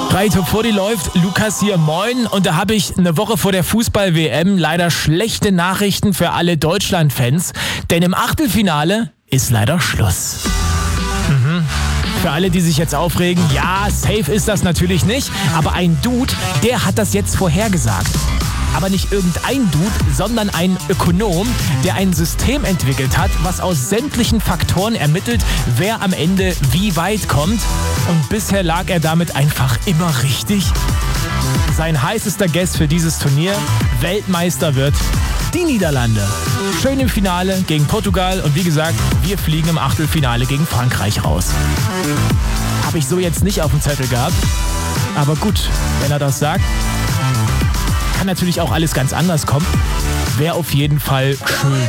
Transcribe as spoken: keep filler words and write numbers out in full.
drei Top vierzig läuft, Lukas hier, moin. Und da habe ich eine Woche vor der Fußball-W M leider schlechte Nachrichten für alle Deutschland-Fans. Denn im Achtelfinale ist leider Schluss. Mhm. Für alle, die sich jetzt aufregen, ja, safe ist das natürlich nicht. Aber ein Dude, der hat das jetzt vorhergesagt. Aber nicht irgendein Dude, sondern ein Ökonom, der ein System entwickelt hat, was aus sämtlichen Faktoren ermittelt, wer am Ende wie weit kommt. Und bisher lag er damit einfach immer richtig. Sein heißester Guest für dieses Turnier, Weltmeister wird die Niederlande. Schön im Finale gegen Portugal und wie gesagt, wir fliegen im Achtelfinale gegen Frankreich raus. Habe ich so jetzt nicht auf dem Zettel gehabt. Aber gut, wenn er das sagt. Kann natürlich auch alles ganz anders kommen. Wäre auf jeden Fall schön.